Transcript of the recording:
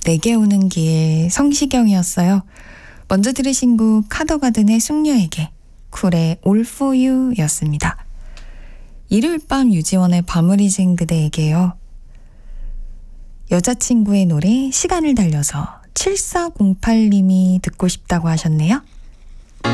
내게 오는 길 성시경이었어요. 먼저 들으신 곡 카더가든의 숙녀에게, 쿨의 All For You 였습니다. 일요일 밤 유지원의 밤을 잊은 그대에게요. 여자친구의 노래 시간을 달려서 7408님이 듣고 싶다고 하셨네요.